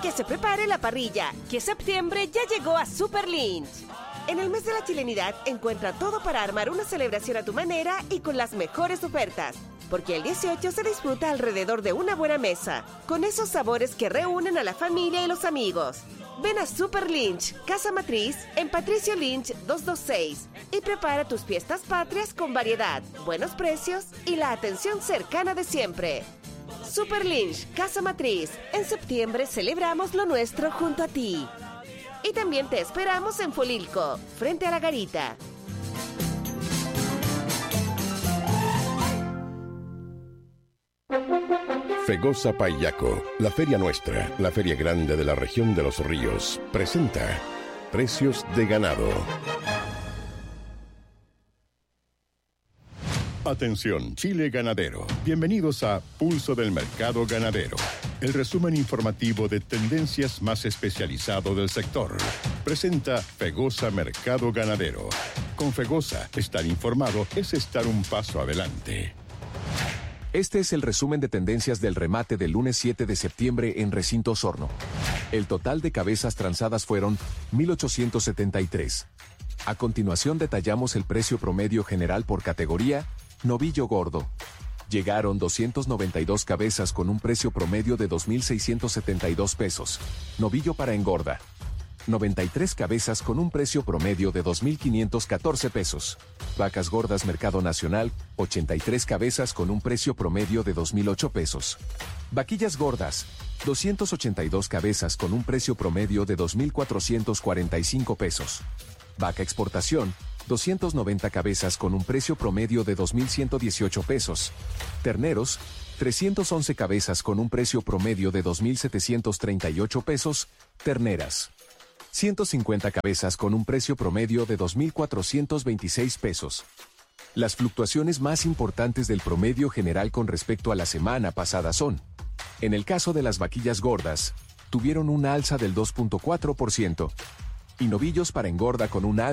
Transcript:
que se prepare la parrilla, que septiembre ya llegó a Super Lynch. En el mes de la chilenidad encuentra todo para armar una celebración a tu manera y con las mejores ofertas. Porque el 18 se disfruta alrededor de una buena mesa, con esos sabores que reúnen a la familia y los amigos. Ven a Super Lynch, Casa Matriz, en Patricio Lynch 226 y prepara tus fiestas patrias con variedad, buenos precios y la atención cercana de siempre. Super Lynch, Casa Matriz, en septiembre celebramos lo nuestro junto a ti. Y también te esperamos en Folilco, frente a la Garita. Fegosa Payaco, la feria nuestra, la feria grande de la región de los ríos, presenta Precios de Ganado. Atención, Chile ganadero. Bienvenidos a Pulso del Mercado Ganadero, el resumen informativo de tendencias más especializado del sector. Presenta Fegosa Mercado Ganadero. Con Fegosa, estar informado es estar un paso adelante. Este es el resumen de tendencias del remate del lunes 7 de septiembre en Recinto Osorno. El total de cabezas transadas fueron 1.873. A continuación detallamos el precio promedio general por categoría, novillo gordo. Llegaron 292 cabezas con un precio promedio de 2.672 pesos. Novillo para engorda. 93 cabezas con un precio promedio de 2.514 pesos. Vacas gordas Mercado Nacional, 83 cabezas con un precio promedio de 2.008 pesos. Vaquillas gordas, 282 cabezas con un precio promedio de 2.445 pesos. Vaca exportación, 290 cabezas con un precio promedio de 2.118 pesos. Terneros, 311 cabezas con un precio promedio de 2.738 pesos. Terneras, 150 cabezas con un precio promedio de 2.426 pesos. Las fluctuaciones más importantes del promedio general con respecto a la semana pasada son: en el caso de las vaquillas gordas, tuvieron una alza del 2.4%, y novillos para engorda con una alza